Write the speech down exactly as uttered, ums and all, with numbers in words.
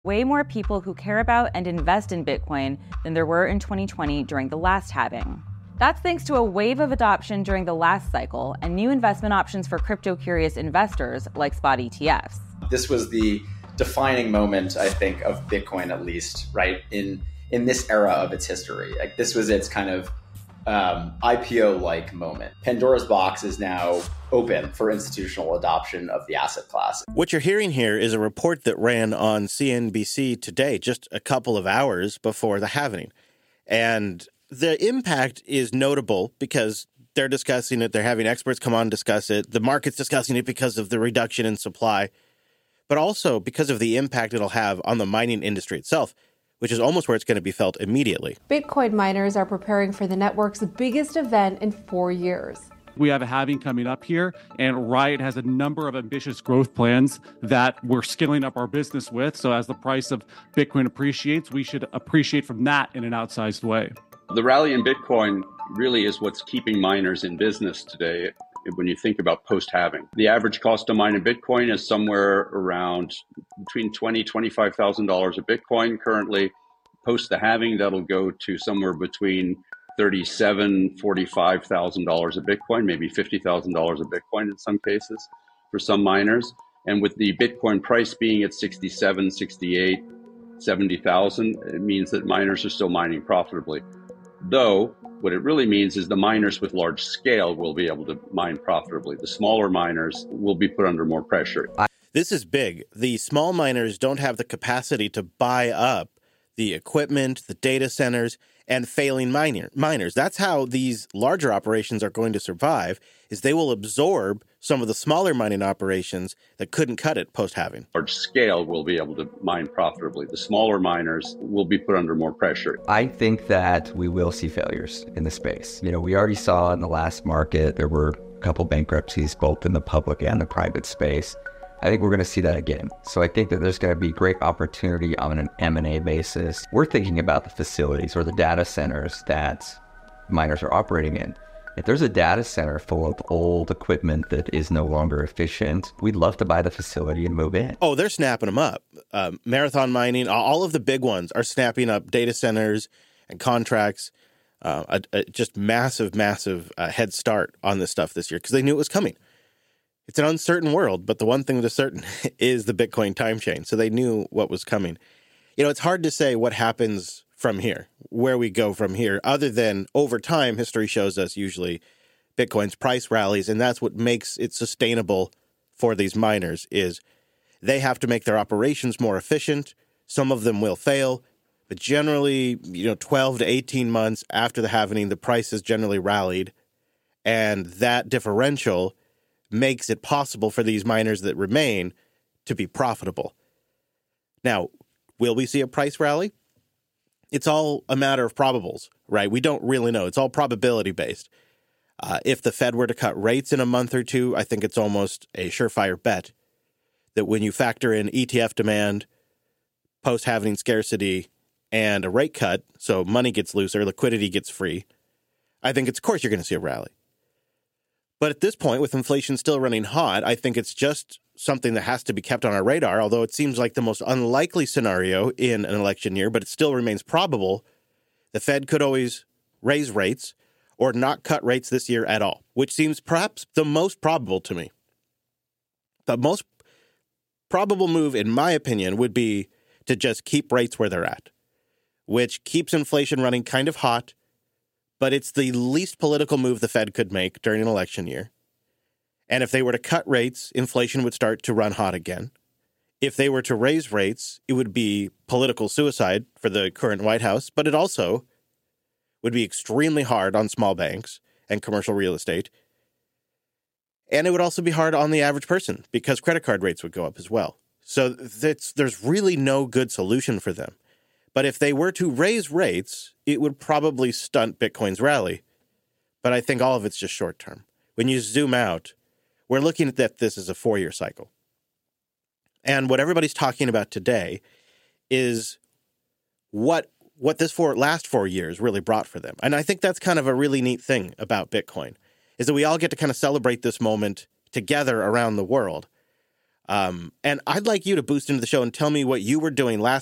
Way more people who care about and invest in Bitcoin than there were in twenty twenty during the last halving. That's thanks to a wave of adoption during the last cycle and new investment options for crypto-curious investors like spot E T Fs. This was the defining moment, I think, of Bitcoin, at least, right, in in this era of its history. Like, this was its kind of um, I P O-like moment. Pandora's box is now open for institutional adoption of the asset class. What you're hearing here is a report that ran on C N B C today, just a couple of hours before the halving. And the impact is notable because they're discussing it. They're having experts come on and discuss it. The market's discussing it because of the reduction in supply, but also because of the impact it'll have on the mining industry itself, which is almost where it's going to be felt immediately. Bitcoin miners are preparing for the network's biggest event in four years. We have a halving coming up here, and Riot has a number of ambitious growth plans that we're scaling up our business with. So as the price of Bitcoin appreciates, we should appreciate from that in an outsized way. The rally in Bitcoin really is what's keeping miners in business today. When you think about post-halving, the average cost to mine a Bitcoin is somewhere around between twenty thousand dollars, twenty-five thousand dollars a Bitcoin currently. Post the halving, that'll go to somewhere between thirty-seven thousand dollars, forty-five thousand dollars a Bitcoin, maybe fifty thousand dollars a Bitcoin in some cases for some miners. And with the Bitcoin price being at sixty-seven, sixty-eight, seventy thousand, it means that miners are still mining profitably. Though, what it really means is the miners with large scale will be able to mine profitably. The smaller miners will be put under more pressure. This is big. The small miners don't have the capacity to buy up the equipment, the data centers, and failing miner, miners. That's how these larger operations are going to survive, is they will absorb some of the smaller mining operations that couldn't cut it post-halving. Large scale will be able to mine profitably. The smaller miners will be put under more pressure. I think that we will see failures in the space. You know, we already saw in the last market, there were a couple bankruptcies, both in the public and the private space. I think we're going to see that again. So I think that there's going to be great opportunity on an M and A basis. We're thinking about the facilities or the data centers that miners are operating in. If there's a data center full of old equipment that is no longer efficient, we'd love to buy the facility and move in. Oh, they're snapping them up. Um, Marathon Mining, all of the big ones are snapping up data centers and contracts. Uh, a, a just massive, massive uh, head start on this stuff this year because they knew it was coming. It's an uncertain world, but the one thing that's certain is the Bitcoin time chain. So they knew what was coming. You know, it's hard to say what happens from here, where we go from here, other than over time, history shows us usually Bitcoin's price rallies, and that's what makes it sustainable for these miners is they have to make their operations more efficient. Some of them will fail, but generally, you know, twelve to eighteen months after the halving, the price has generally rallied, and that differential makes it possible for these miners that remain to be profitable. Now, will we see a price rally? It's all a matter of probables, right? We don't really know. It's all probability based. Uh, if the Fed were to cut rates in a month or two, I think it's almost a surefire bet that when you factor in E T F demand, post-halving scarcity, and a rate cut, so money gets looser, liquidity gets free, I think it's, of course, you're going to see a rally. But at this point, with inflation still running hot, I think it's just something that has to be kept on our radar, although it seems like the most unlikely scenario in an election year, but it still remains probable. The Fed could always raise rates or not cut rates this year at all, which seems perhaps the most probable to me. The most probable move, in my opinion, would be to just keep rates where they're at, which keeps inflation running kind of hot, but it's the least political move the Fed could make during an election year. And if they were to cut rates, inflation would start to run hot again. If they were to raise rates, it would be political suicide for the current White House, but it also would be extremely hard on small banks and commercial real estate. And it would also be hard on the average person because credit card rates would go up as well. So that's, there's really no good solution for them. But if they were to raise rates, it would probably stunt Bitcoin's rally. But I think all of it's just short term. When you zoom out, we're looking at that this is a four-year cycle. And what everybody's talking about today is what what this four, last four years really brought for them. And I think that's kind of a really neat thing about Bitcoin, is that we all get to kind of celebrate this moment together around the world. Um, and I'd like you to boost into the show and tell me what you were doing last